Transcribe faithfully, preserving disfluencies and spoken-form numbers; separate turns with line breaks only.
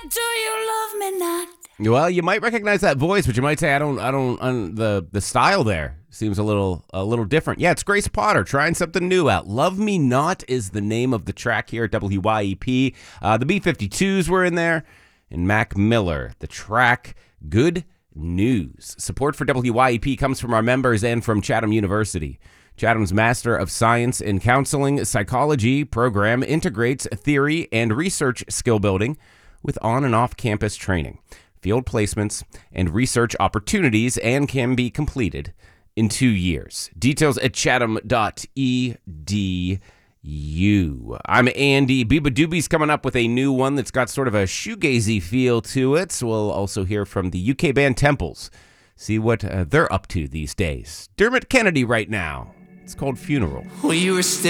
Do you love me not?
Well, you might recognize that voice, but you might say, "I don't, I don't." Um, the the style there seems a little a little different. Yeah, it's Grace Potter trying something new out. "Love Me Not" is the name of the track here at W Y E P. Uh, the B fifty-twos were in there, and Mac Miller. The track "Good News." Support for W Y E P comes from our members and from Chatham University. Chatham's Master of Science in Counseling Psychology program integrates theory and research skill building with on and off campus training, field placements, and research opportunities, and can be completed in two years. Details at chatham dot e d u. I'm Andy. Biba Doobie's coming up with a new one that's got sort of a shoegazy feel to it. So we'll also hear from the U K band Temples, see what uh, they're up to these days. Dermot Kennedy right now. It's called Funeral.
We were still